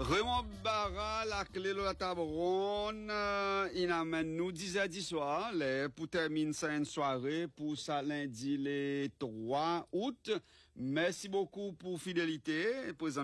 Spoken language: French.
Raymond Barra, la clé de la Tabronne, il amène nous 10 à 10 soir, pour terminer ça une soirée, pour ça lundi les 3 août. Merci beaucoup pour fidélité.